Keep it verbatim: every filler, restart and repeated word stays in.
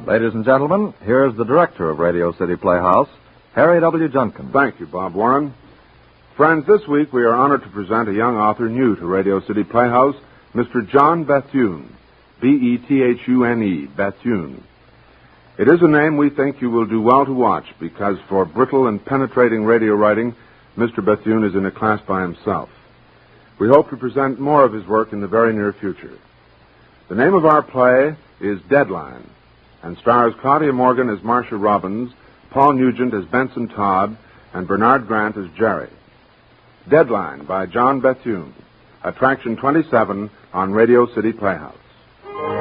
Ladies and gentlemen, here's the director of Radio City Playhouse, Harry W. Junkin. Thank you, Bob Warren. Friends, this week we are honored to present a young author new to Radio City Playhouse, Mister John Bethune, B E T H U N E, Bethune. It is a name we think you will do well to watch because for brittle and penetrating radio writing, Mister Bethune is in a class by himself. We hope to present more of his work in the very near future. The name of our play is Deadline, and stars Claudia Morgan as Marcia Robbins, Paul Nugent as Benson Todd, and Bernard Grant as Jerry. Deadline by John Bethune, Attraction twenty-seven on Radio City Playhouse.